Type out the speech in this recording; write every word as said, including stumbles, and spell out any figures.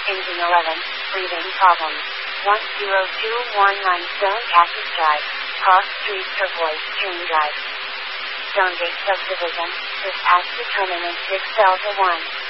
Engine eleven, breathing problems. one zero two one nine Stone Cactus Drive, Cross Street Turquoise Stream Drive. Stonegate Subdivision, dispatch determinant six Delta one.